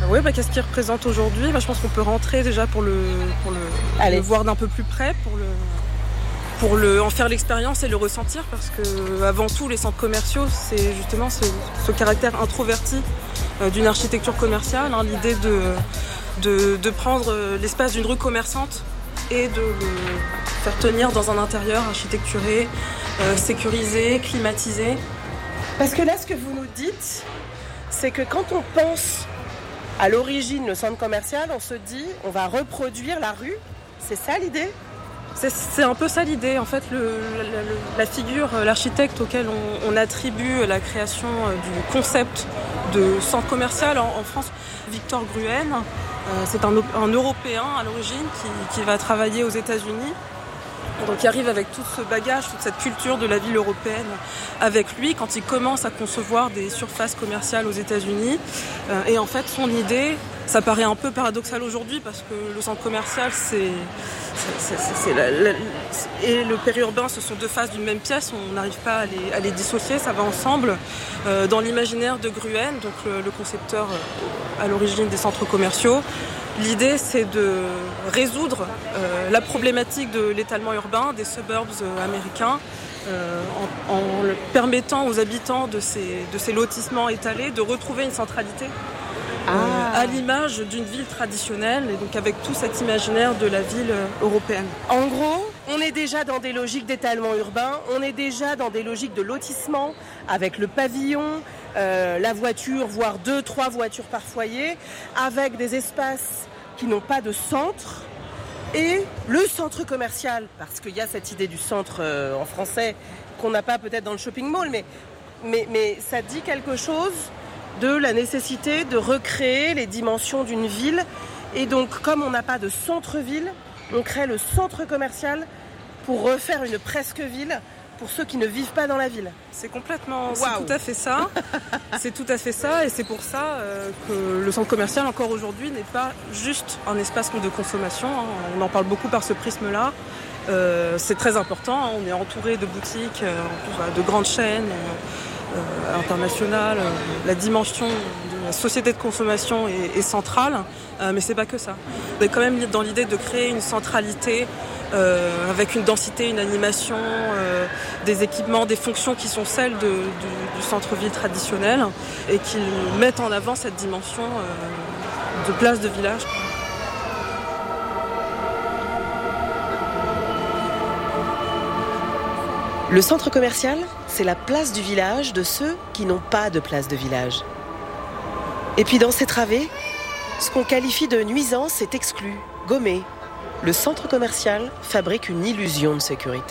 Oui, qu'est-ce qu'il représente aujourd'hui ? Je pense qu'on peut rentrer déjà pour le voir d'un peu plus près, pour en faire l'expérience et le ressentir, parce que avant tout, les centres commerciaux, c'est justement ce caractère introverti d'une architecture commerciale, l'idée de prendre l'espace d'une rue commerçante et de le faire tenir dans un intérieur architecturé, sécurisé, climatisé. Parce que là, ce que vous nous dites, c'est que quand on pense à l'origine le centre commercial, on se dit on va reproduire la rue. C'est ça l'idée ? C'est un peu ça l'idée. En fait, la figure, l'architecte auquel on attribue la création du concept de centre commercial en France, Victor Gruen, c'est un Européen à l'origine qui va travailler aux États-Unis. Donc il arrive avec tout ce bagage, toute cette culture de la ville européenne avec lui quand il commence à concevoir des surfaces commerciales aux États-Unis. Et en fait, son idée, ça paraît un peu paradoxal aujourd'hui parce que le centre commercial et le périurbain, ce sont deux faces d'une même pièce, on n'arrive pas à les dissocier, ça va ensemble. Dans l'imaginaire de Gruen, donc le concepteur à l'origine des centres commerciaux, l'idée, c'est de résoudre la problématique de l'étalement urbain des suburbs américains en permettant aux habitants de ces lotissements étalés de retrouver une centralité à l'image d'une ville traditionnelle et donc avec tout cet imaginaire de la ville européenne. En gros, on est déjà dans des logiques d'étalement urbain, on est déjà dans des logiques de lotissement avec le pavillon, la voiture, voire 2-3 voitures par foyer, avec des espaces qui n'ont pas de centre, et le centre commercial, parce qu'il y a cette idée du centre en français qu'on n'a pas peut-être dans le shopping mall, mais ça dit quelque chose de la nécessité de recréer les dimensions d'une ville. Et donc, comme on n'a pas de centre-ville, on crée le centre commercial pour refaire une presque-ville pour ceux qui ne vivent pas dans la ville. C'est tout à fait ça. C'est tout à fait ça, et c'est pour ça que le centre commercial, encore aujourd'hui, n'est pas juste un espace de consommation. On en parle beaucoup par ce prisme-là. C'est très important. On est entouré de boutiques, de grandes chaînes internationales. La dimension de la société de consommation est centrale, mais c'est pas que ça. On est quand même dans l'idée de créer une centralité avec une densité, une animation, des équipements, des fonctions qui sont celles du centre-ville traditionnel et qui mettent en avant cette dimension de place de village. Le centre commercial, c'est la place du village de ceux qui n'ont pas de place de village. Et puis dans ces travées, ce qu'on qualifie de nuisance est exclu, gommé. Le centre commercial fabrique une illusion de sécurité.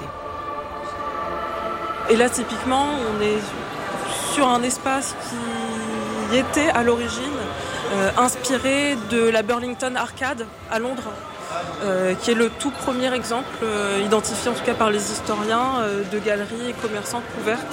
Et là, typiquement, on est sur un espace qui était à l'origine inspiré de la Burlington Arcade à Londres, qui est le tout premier exemple, identifié en tout cas par les historiens, de galeries et commerçantes couvertes